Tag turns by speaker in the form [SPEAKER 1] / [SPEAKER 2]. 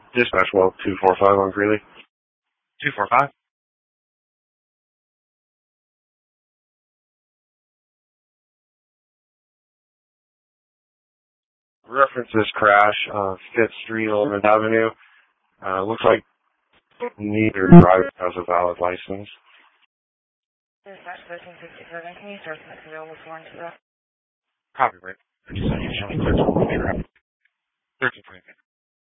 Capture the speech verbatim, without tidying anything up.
[SPEAKER 1] Dispatch well two four five on Greeley.
[SPEAKER 2] two four five?
[SPEAKER 1] Reference this crash on Fifth Street, eleventh Avenue. Uh, looks like neither driver has a valid license.
[SPEAKER 3] Dispatch thirteen sixty-seven, can you start this available for into that?
[SPEAKER 2] Copy, right. thirteen twenty-eight.